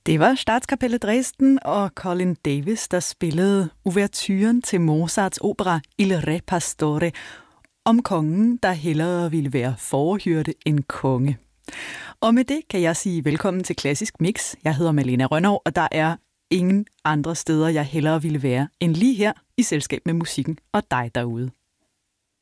Det var Statskapellet Dresden og Colin Davis, der spillede ouverturen til Mozarts opera Il Re Pastore om kongen, der hellere ville være fårehyrde end konge. Og med det kan jeg sige velkommen til Klassisk Mix. Jeg hedder Malene Rønnow, og der er ingen andre steder, jeg hellere ville være end lige her i selskab med musikken og dig derude.